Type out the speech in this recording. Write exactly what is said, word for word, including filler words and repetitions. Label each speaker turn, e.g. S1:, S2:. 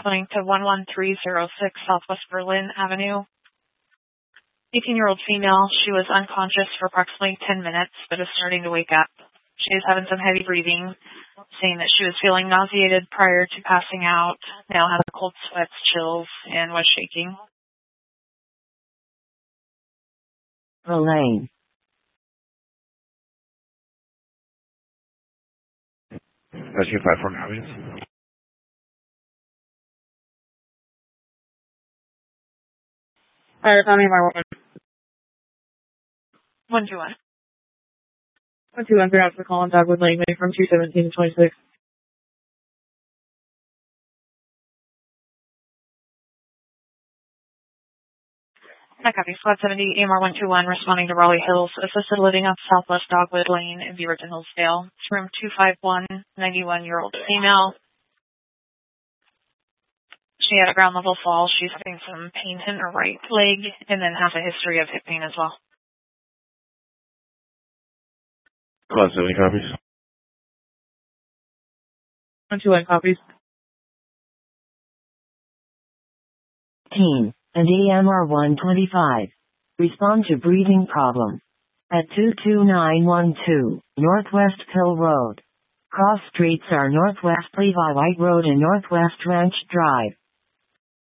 S1: responding to one one three zero six Southwest Berlin Avenue. eighteen-year-old female. She was unconscious for approximately ten minutes, but is starting to wake up. She is having some heavy breathing, saying that she was feeling nauseated prior to passing out, now has cold sweats, chills, and was shaking.
S2: Elaine.
S3: Rescue five four copies.
S4: Alright, Tommy, my one.
S1: one two one.
S4: one two one, figure out for calling Dogwood Lane from two seventeen to twenty-six.
S1: My copy. Squad seventy, A M R one two one, responding to Raleigh Hills, assisted living on Southwest Dogwood Lane in Beaverton, Hillsdale. It's room two five one, ninety-one-year-old female. She had a ground level fall. She's having some pain in her right leg and then has a history of hip pain as well.
S3: Squad seventy copies.
S4: one two one copies.
S2: Team and A M R one twenty-five. Respond to breathing problem. At two two nine one two, Northwest Pill Road. Cross streets are Northwest Levi White Road and Northwest Ranch Drive.